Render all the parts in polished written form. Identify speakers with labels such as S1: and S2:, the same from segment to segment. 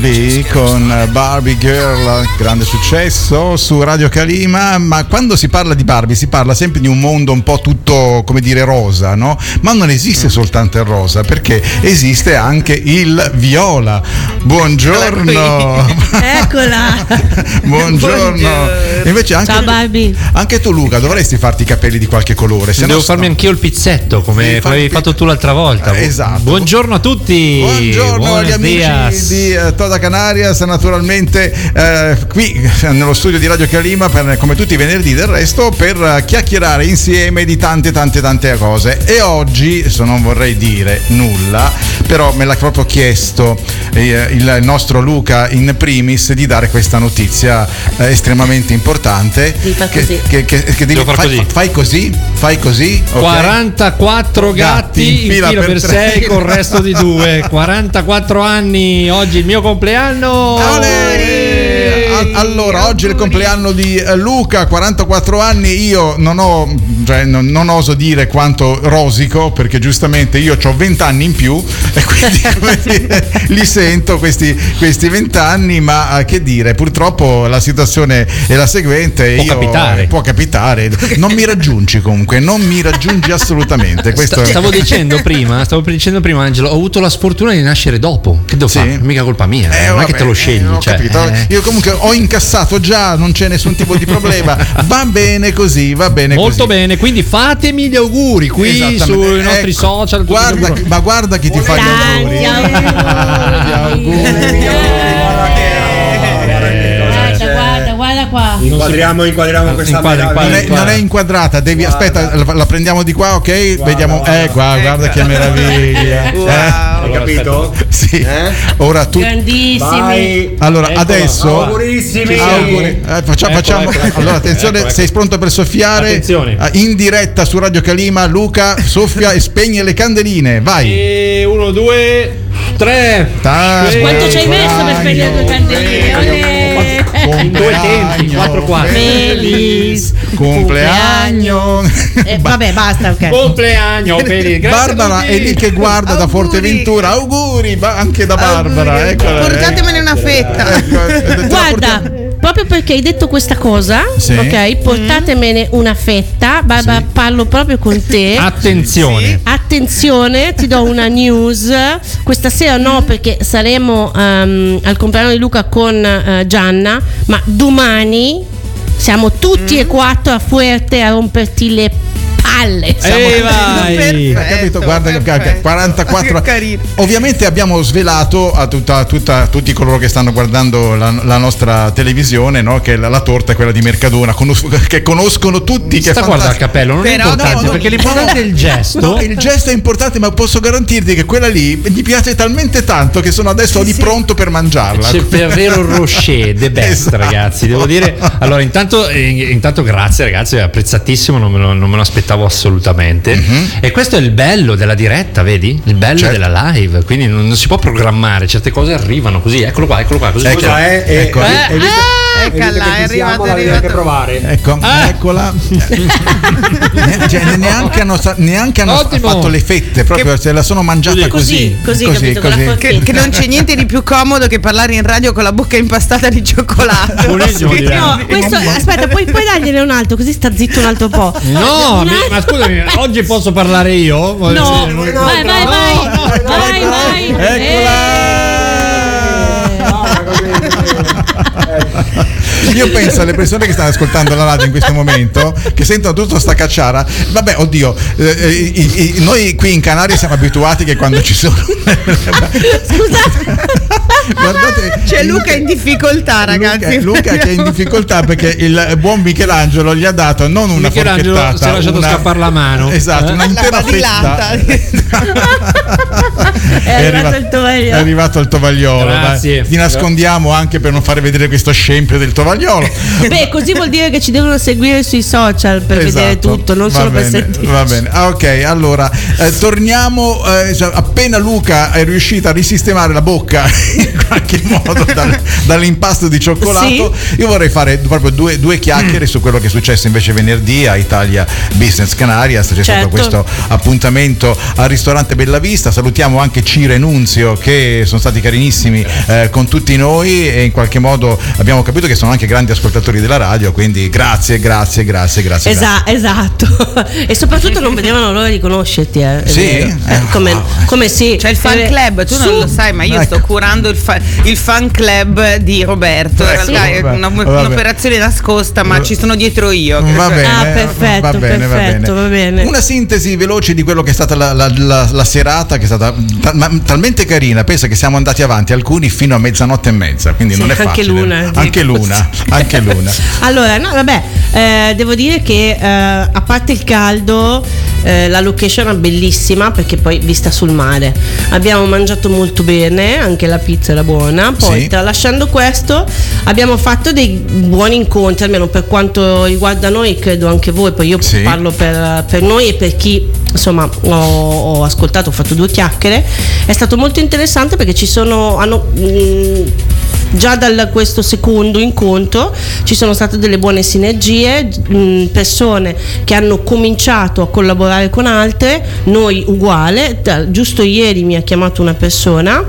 S1: B con Barbie Girl, grande successo su Radio Calima. Ma quando si parla di Barbie si parla sempre di un mondo un po' tutto, come dire, rosa, no? Ma non esiste soltanto il rosa, perché esiste anche il viola. Buongiorno.
S2: Eccola.
S1: Buongiorno. Invece anche,
S2: ciao Barbie.
S1: Anche tu, Luca, dovresti farti i capelli di qualche colore.
S3: Devo farmi anch'io il pizzetto come avevi fatto tu l'altra volta.
S1: Esatto.
S3: Buongiorno a tutti.
S1: Buongiorno agli amici di Toda Canarias, naturalmente qui nello studio di Radio Calima, come tutti i venerdì del resto, per chiacchierare insieme di tante cose. E oggi, se non vorrei dire nulla, però me l'ha proprio chiesto il nostro Luca in primis di dare questa notizia estremamente importante. Fai così, okay?
S3: 44 gatti in fila per 6 col resto di 2. 44 anni, oggi il mio compleanno.
S1: Allora, oggi è il compleanno di Luca, 44 anni. Io non oso dire quanto rosico, perché giustamente io ho 20 anni in più e quindi li sento questi 20 anni, ma che dire, purtroppo la situazione è la seguente. Può capitare. Non mi raggiungi comunque, non mi raggiungi assolutamente.
S3: Stavo dicendo prima, Angelo, ho avuto la sfortuna di nascere dopo. Che devo fare? Mica colpa mia, non è che te lo scegli.
S1: Capito. Io comunque ho incassato già, non c'è nessun tipo di problema. Va bene così.
S3: Molto bene, quindi fatemi gli auguri qui sui nostri social.
S1: Guarda chi ti fa gli auguri.
S2: Guarda qua.
S4: Inquadriamo questa
S1: non è inquadrata, aspetta, la prendiamo di qua, ok? Wow, vediamo. Guarda che meraviglia.
S4: Hai capito?
S1: Sì. Ora tu.
S2: Grandissimi.
S1: Allora, adesso
S4: augurissimi.
S1: Facciamo. Allora, attenzione, sei pronto per soffiare?
S3: Attenzione.
S1: In diretta su Radio Calima, Luca soffia e spegne le candeline. Vai.
S3: 1, 2, 3.
S2: Quanto ci hai messo per spegnere le candeline?
S3: In 2 tempi, 4 quarti.
S2: Feliz
S1: compleanno.
S2: Vabbè, basta, ok.
S3: Compleanno feliz.
S1: Barbara è lì che guarda da Forteventura. Auguri anche da Barbara.
S5: Portatemene una fetta.
S2: Guarda, proprio perché hai detto questa cosa,
S1: sì.
S2: Ok, portatemene una fetta. Barbara, sì. Parlo proprio con te. Attenzione, ti do una news. Questa sera no, perché saremo al compleanno di Luca con Gianna, ma domani siamo tutti e 4 a Fuerte a romperti le palle.
S3: Vai.
S1: Capito? Guarda, 44. Ovviamente abbiamo svelato a tutti coloro che stanno guardando la nostra televisione, no? Che la torta è quella di Mercadona, che conoscono tutti. Che
S3: guarda il cappello, non è importante, perché l'importante è il gesto.
S1: No, il gesto è importante, ma posso garantirti che quella lì mi piace talmente tanto che sono adesso lì pronto per mangiarla.
S3: C'è Ferrero Rocher, the best, esatto. Ragazzi, devo dire. Allora, intanto grazie ragazzi, è apprezzatissimo, non me lo aspettavo assolutamente. E questo è il bello della diretta, vedi? Il bello della live, quindi non si può programmare, certe cose arrivano così. Eccolo qua, così.
S4: Eccola,
S5: è arrivata.
S4: Anche provare.
S1: Eccola. Neanche hanno fatto le fette, proprio se la sono mangiata così.
S5: Che non c'è niente di più comodo che parlare in radio con la bocca impastata di cioccolato.
S2: No, questo, aspetta, puoi dargliene un altro, così sta zitto un altro po'.
S3: No, ma scusami, oggi posso parlare io?
S2: No, vai.
S1: Eccola. Io penso alle persone che stanno ascoltando la radio in questo momento, che sentono tutta sta cacciara. Vabbè, oddio, noi qui in Canaria siamo abituati che quando ci sono
S2: scusate,
S5: guardate, c'è Luca in difficoltà, ragazzi.
S1: Luca che è in difficoltà perché il buon Michelangelo gli ha dato non una forchettata,
S3: si è lasciato scappare la mano.
S1: Esatto, una intera fetta. È arrivato il tovagliolo.
S3: Grazie.
S1: Ti nascondiamo anche per non fare vedere questo scempio del tovagliolo.
S2: Beh, così vuol dire che ci devono seguire sui social per vedere tutto, non solo per sentire.
S1: Va bene. Ok, allora torniamo. Appena Luca è riuscito a risistemare la bocca in qualche modo dall'impasto di cioccolato, sì. Io vorrei fare proprio due chiacchiere su quello che è successo invece venerdì a Italia Business Canarias. C'è stato questo appuntamento al ristorante Bellavista. Salutiamo anche Ciro e Nunzio, che sono stati carinissimi con tutti noi, e in qualche modo abbiamo capito che sono anche grandi ascoltatori della radio, quindi grazie.
S2: Esatto. E soprattutto non vedevano l'ora di conoscerti.
S1: Sì?
S2: Come sì.
S5: C'è il fan club, tu non lo sai, ma io sto curando il fan club di Roberto. In realtà è un'operazione nascosta, ma ci sono dietro io.
S1: Va bene.
S2: Perfetto, va bene.
S1: Una sintesi veloce di quello che è stata la serata, che è stata talmente carina. Pensa che siamo andati avanti alcuni fino a 00:30, quindi non è facile. Anche l'una.
S2: Allora, no, vabbè, devo dire che a parte il caldo, la location è bellissima, perché poi vista sul mare. Abbiamo mangiato molto bene, anche la pizza era buona. Poi tralasciando questo, abbiamo fatto dei buoni incontri, almeno per quanto riguarda noi, credo anche voi. Poi io parlo per noi e per chi insomma ho ascoltato, ho fatto 2 chiacchiere. È stato molto interessante perché già da questo secondo incontro ci sono state delle buone sinergie, persone che hanno cominciato a collaborare con altre, noi uguale. Giusto ieri mi ha chiamato una persona,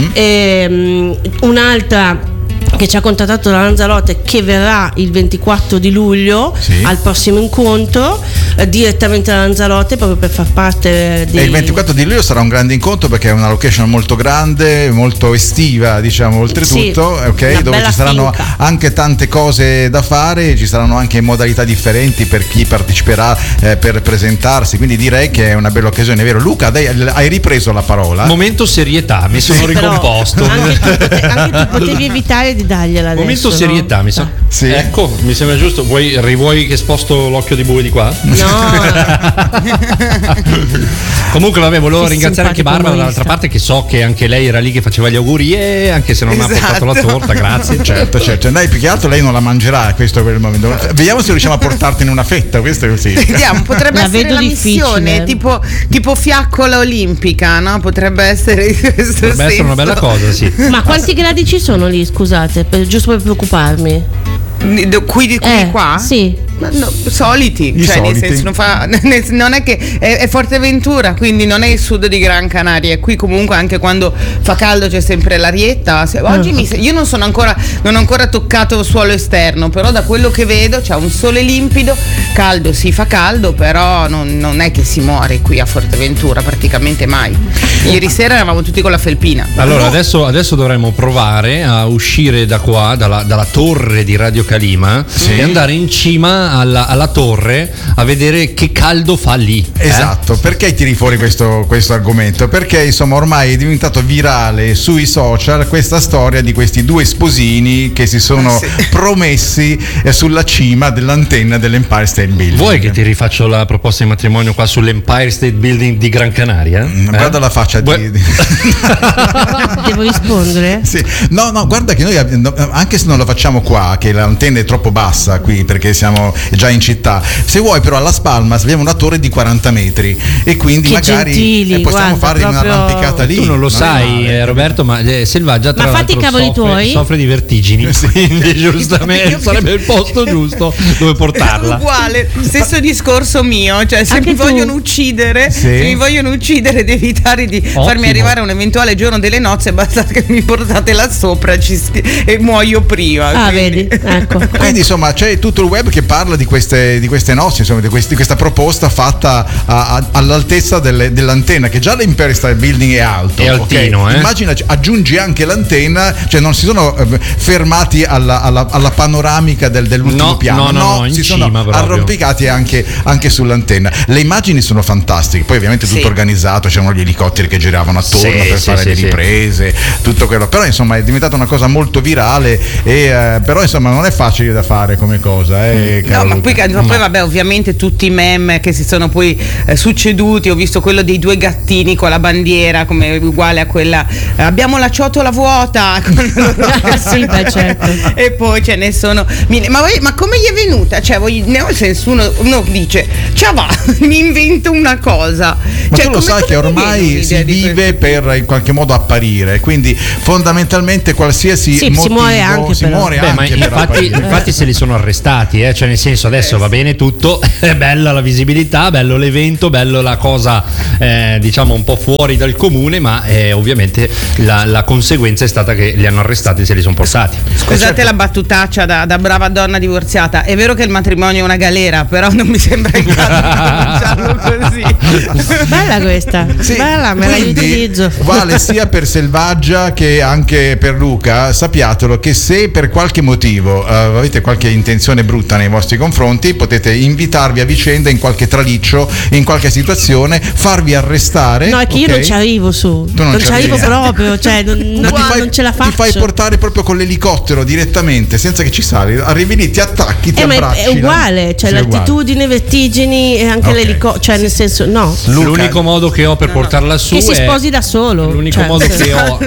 S2: e un'altra che ci ha contattato da Lanzarote, che verrà il 24 di luglio al prossimo incontro, direttamente da Lanzarote, proprio per far parte
S1: e il 24 di luglio sarà un grande incontro, perché è una location molto grande, molto estiva, diciamo, oltretutto, dove ci saranno anche tante cose da fare, ci saranno anche modalità differenti per chi parteciperà per presentarsi, quindi direi che è una bella occasione, vero Luca? Hai ripreso la parola.
S3: Momento serietà, mi sono ricomposto.
S2: Anche tu potevi evitare di dargliela adesso.
S3: Momento serietà, mi sa.
S1: Sì.
S3: Ecco, mi sembra giusto. Vuoi che sposto l'occhio di bue di qua?
S2: No.
S3: Comunque vabbè, volevo
S2: Che
S3: ringraziare anche Barbara dall'altra parte, che so che anche lei era lì che faceva gli auguri, e anche se non ha portato la torta, grazie.
S1: Certo. Dai, più che altro lei non la mangerà, questo per il momento. Vediamo se riusciamo a portartene una fetta, questo è così.
S5: Vediamo, potrebbe essere la missione, tipo fiaccola olimpica, no? Potrebbe essere
S3: una bella cosa, sì.
S2: Ma quanti gradi ci sono lì, scusate, giusto per preoccuparmi?
S5: Qui qua?
S2: Sì.
S5: No, soliti,
S1: nel
S5: senso non è che è Forteventura, quindi non è il sud di Gran Canaria, e qui comunque anche quando fa caldo c'è sempre l'arietta. Oggi io non ho ancora toccato suolo esterno, però da quello che vedo c'è un sole limpido, caldo, si fa caldo, però non è che si muore qui a Forteventura praticamente mai. Ieri sera eravamo tutti con la felpina.
S3: Allora adesso dovremmo provare a uscire da qua, dalla torre di Radio Calima, e andare in cima alla torre a vedere che caldo fa lì.
S1: Esatto, perché tiri fuori questo argomento? Perché insomma ormai è diventato virale sui social questa storia di questi 2 sposini che si sono promessi sulla cima dell'antenna dell'Empire State Building.
S3: Vuoi che ti rifaccio la proposta di matrimonio qua sull'Empire State Building di Gran Canaria?
S1: Guarda la faccia di
S2: Devo rispondere?
S1: Sì. No, guarda che noi anche se non lo facciamo qua, che l'antenna è troppo bassa qui perché siamo già in città, se vuoi però a Las Palmas abbiamo una torre di 40 metri e quindi
S2: che
S1: magari
S2: gentili,
S1: possiamo fare
S2: proprio
S1: un'arrampicata lì.
S3: Tu non lo sai, Roberto, ma Selvaggia tra
S2: fatti i cavoli tuoi.
S3: soffre di vertigini, quindi giustamente sarebbe il posto giusto dove portarla.
S5: Uguale, stesso discorso mio, cioè se mi vogliono uccidere, devi evitare di farmi arrivare a un eventuale giorno delle nozze, basta che mi portate là sopra e muoio prima.
S2: Vedi, ecco.
S1: Quindi insomma c'è tutto il web che parla di queste nozze, insomma, di questa proposta fatta all'altezza dell'antenna, che già l'Empire State Building è alto,
S3: è altino,
S1: Immagina, aggiungi anche l'antenna, cioè non si sono fermati alla panoramica dell'ultimo piano, si sono arrampicati anche sull'antenna. Le immagini sono fantastiche, poi ovviamente tutto organizzato, c'erano gli elicotteri che giravano attorno per fare le riprese, tutto quello, però insomma è diventata una cosa molto virale, e però insomma non è facile da fare come cosa.
S5: No, ma poi vabbè, ovviamente tutti i meme che si sono poi succeduti. Ho visto quello dei 2 gattini con la bandiera come uguale a quella, abbiamo la ciotola vuota.
S2: Sì, beh, certo.
S5: E poi ce ne sono. Ma come gli è venuta? Cioè, nel senso, uno dice, ciao va, mi invento una cosa.
S1: Ma tu lo sai che ormai si vive per in qualche modo apparire, quindi fondamentalmente qualsiasi motivo
S2: si muore anche.
S3: Ma infatti se li sono arrestati, cioè nel senso, adesso va bene tutto, è bella la visibilità, bello l'evento, bello la cosa diciamo un po' fuori dal comune, ma ovviamente la conseguenza è stata che li hanno arrestati e se li sono portati.
S5: Scusate la battutaccia da brava donna divorziata, è vero che il matrimonio è una galera, però non mi sembra il caso di pronunciarlo così.
S2: Bella questa,
S1: Sì,
S2: bella, me la
S1: quindi
S2: utilizzo.
S1: vale sia per Selvaggia che anche per Luca. Sappiatelo che se per qualche motivo avete qualche intenzione brutta nei vostri confronti, potete invitarvi a vicenda in qualche traliccio, in qualche situazione, farvi arrestare.
S2: No, è che io non ci arrivo su,
S1: Tu non
S2: non
S1: ci
S2: ci arrivo
S1: arrivi.
S2: proprio, cioè non ce la faccio.
S1: Ti fai portare proprio con l'elicottero direttamente, senza che ci sali. Arrivi lì, ti attacchi, ti
S2: ma
S1: abbracci.
S2: è uguale, cioè
S1: Sì, è
S2: l'altitudine, vertigini e anche
S1: Ok.
S2: l'elicottero, cioè nel senso no.
S1: Luca.
S3: L'unico modo che ho per portarla su
S2: Che si
S3: è
S2: sposi da solo.
S3: l'unico
S2: cioè,
S3: modo che ho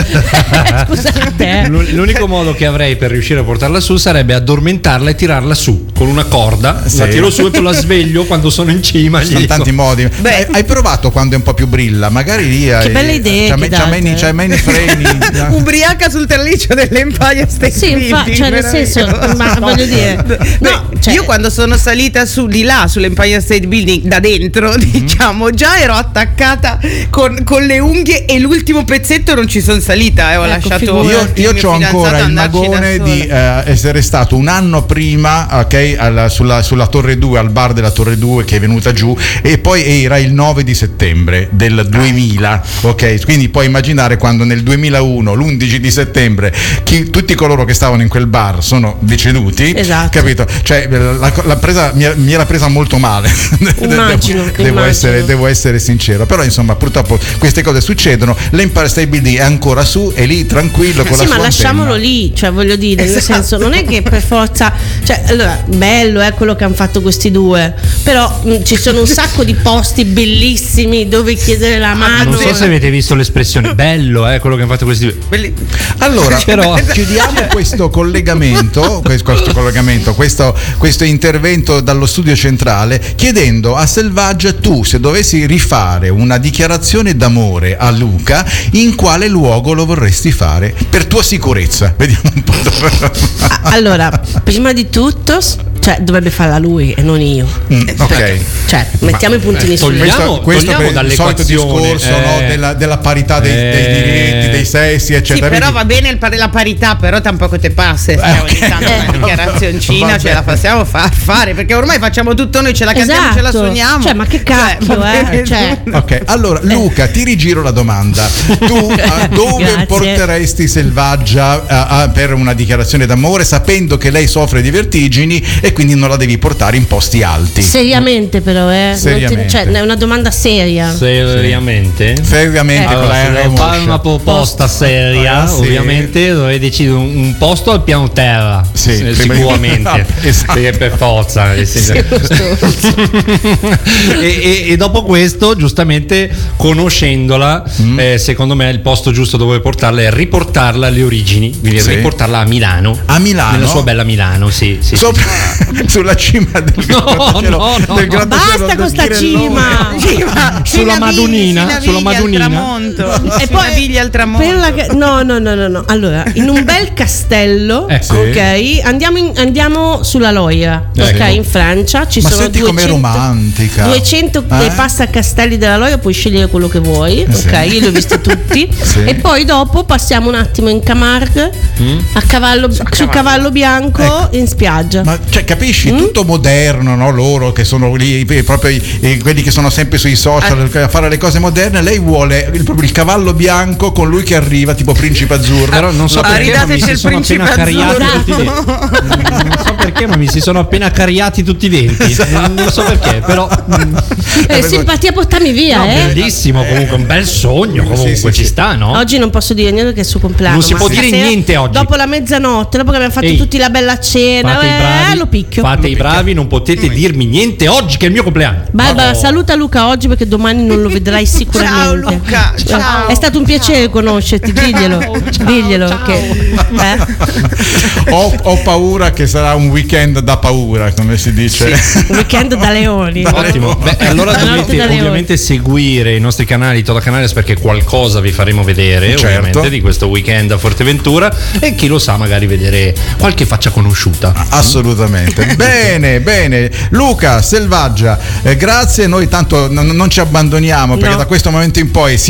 S2: Scusate.
S3: l'unico modo che avrei per riuscire a portarla su sarebbe addormentarla e tirarla su con una corda.
S1: Sì.
S3: La tiro su e poi la sveglio quando sono in cima.
S1: Ci sono tanti modi.
S5: Beh.
S1: Hai provato quando è un po' più brilla? Magari lì hai.
S2: belle idee che date.
S1: C'hai meno freni.
S5: Ubriaca sul traliccio dell'Empire State
S2: Sì,
S5: Building,
S2: cioè nel senso, ma voglio dire, no,
S5: Beh,
S2: cioè,
S5: io quando sono salita su di là sull'Empire State Building da dentro, diciamo, già ero attaccata con le unghie e l'ultimo pezzetto non ci sono salita, ho lasciato
S2: figurati.
S1: Io
S5: il mio
S1: ho ancora
S5: fidanzato
S1: il
S5: andarci
S1: magone
S5: da
S1: di
S5: sola.
S1: essere stato un anno prima, ok, sulla Torre 2, al bar della Torre 2 che è venuta giù, e poi era il 9 di settembre del 2000, ok? Quindi puoi immaginare quando nel 2001, l'11 di settembre, tutti coloro che stavano in quel bar sono deceduti,
S2: Esatto.
S1: capito? Cioè la presa mi era presa molto male.
S2: Immagino.
S1: Devo essere sincero, però insomma purtroppo queste cose succedono. L'Empire State Building è ancora su, è lì tranquillo con la
S2: sì,
S1: sua
S2: ma lasciamolo
S1: antenna.
S2: lì, cioè voglio dire, nel senso, non è che per forza, cioè allora, bello è quello che hanno fatto questi due, però ci sono un sacco di posti bellissimi dove chiedere la mano.
S3: Non so se avete visto l'espressione bello, quello che hanno fatto questi due.
S1: Allora,
S3: Però-
S1: chiudiamo questo collegamento, questo intervento dallo studio centrale, chiedendo a Selvaggia, tu se dovessi rifare una dichiarazione d'amore a Luca, in quale luogo lo vorresti fare? Per tua sicurezza. Vediamo un po'.
S2: Allora, prima di tutto, cioè dovrebbe farla lui e non io.
S1: Ok.
S2: Cioè, mettiamo i puntini sulle
S3: togliamo-
S1: Questo
S3: togliamo
S1: per il solito
S3: dall'equazione,
S1: discorso no, della parità dei diritti, dei sessi,
S5: Sì,
S1: eccetera.
S5: però
S1: Vedi?
S5: va bene la parità, però tampoco te passa. Ogni tanto una dichiarazioncina
S1: Vabbè.
S5: ce la possiamo fare, perché ormai facciamo tutto noi, ce la cantiamo, ce la
S2: Esatto.
S5: suoniamo.
S2: Cioè, ma che cacchio,
S5: va bene.
S2: cioè.
S1: Ok, allora Luca, ti rigiro la domanda. Tu dove
S2: Grazie.
S1: porteresti Selvaggia per una dichiarazione d'amore, sapendo che lei soffre di vertigini e quindi non la devi portare in posti alti?
S2: Seriamente però,
S1: Seriamente.
S2: cioè, è una domanda seria.
S3: Seriamente?
S1: Seriamente, con
S3: Allora,
S1: la
S3: se
S1: R
S3: devo fare
S1: moscia.
S3: una proposta seria,
S1: Sì.
S3: ovviamente dovrei decidere un posto al piano terra.
S1: Sì, prima di-
S3: sicuramente.
S1: Esatto.
S3: Perché per forza. nel senso- e dopo questo, giustamente, conoscendola, secondo me il posto giusto dove portarla è riportarla alle origini, quindi
S1: Sì.
S3: riportarla a Milano.
S1: A Milano?
S3: Nella sua bella Milano, sì. sì, sì.
S1: Sulla cima del grattacielo,
S3: no.
S1: del grattacielo
S2: Basta
S1: del
S2: con sta
S1: Tirellone.
S2: cima.
S3: Sulla Madonnina, sulla Madonnina.
S5: Al tramonto.
S2: E poi
S5: Naviglia al tramonto.
S2: no. Allora, in un bel castello,
S3: Sì.
S2: ok, andiamo sulla Loira, ok,
S3: Ecco.
S2: in Francia ci
S1: Ma
S2: sono
S1: senti com'è
S2: 200
S1: romantica.
S2: 200
S1: Eh?
S2: passacastelli della Loira, puoi scegliere quello che vuoi,
S1: Sì.
S2: ok, io li ho visti tutti.
S1: Sì.
S2: E poi dopo passiamo un attimo in Camargue, a cavallo, sul cavallo bianco
S1: Ecco.
S2: in spiaggia.
S1: Ma cioè, capisci? Tutto moderno, no? Loro che sono lì, proprio quelli che sono sempre sui social a fare le cose moderne. Lei vuole proprio il cavallo bianco con lui che arriva, tipo principe azzurro.
S3: Però non so perché, ma mi
S5: ridateci
S3: si
S5: il
S3: sono appena
S5: principe
S3: cariati
S2: azzurro.
S3: tutti i denti. Non so perché, ma mi si sono appena cariati tutti i denti. Non so perché, però.
S2: Simpatia, portami via,
S3: No, bellissimo comunque, un bel sogno comunque,
S1: Sì,
S3: ci
S1: sì.
S3: sta, no?
S2: Oggi non posso dire niente che è il suo compleanno.
S3: Non si
S2: ma
S3: può dire
S2: stasera,
S3: niente oggi.
S2: Dopo la mezzanotte, dopo che abbiamo fatto
S3: Ehi,
S2: tutti la bella cena,
S3: Fate i bravi,
S2: lo picchio.
S3: Fate i bravi, non potete dirmi niente oggi che è il mio compleanno.
S2: Barbara,
S3: Oh.
S2: saluta Luca oggi perché domani non lo vedrai sicuramente.
S5: Ciao Luca, ciao.
S2: È stato un piacere conoscerti, diglielo. Diglielo
S5: ciao.
S2: che
S1: Ho paura che sarà un weekend da paura, come si dice.
S2: un weekend da leoni.
S3: Ottimo. Beh, allora
S2: La notte
S3: dovete
S2: da leoni.
S3: ovviamente seguire i nostri canali Toda Canales perché qualcosa vi faremo vedere,
S1: Certo.
S3: ovviamente, di questo weekend a Forteventura, e chi lo sa magari vedere qualche faccia conosciuta.
S1: Assolutamente. assolutamente. Bene, Luca Selvaggia, grazie, noi tanto non ci abbandoniamo perché da questo momento in poi